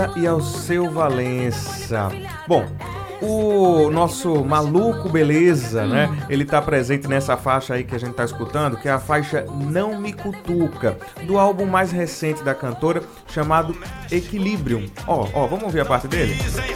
E ao seu Valença. Bom, o nosso Maluco Beleza, né? Ele tá presente nessa faixa aí que a gente tá escutando, que é a faixa Não Me Cutuca, do álbum mais recente da cantora, chamado Equilibrium. Ó, vamos ouvir a parte dele?